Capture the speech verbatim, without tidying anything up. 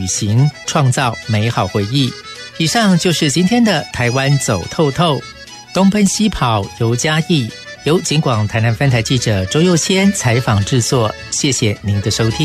旅行，创造美好回忆。以上就是今天的台湾走透透，东奔西跑游嘉义，由警广台南分台记者周佑谦采访制作。谢谢您的收听。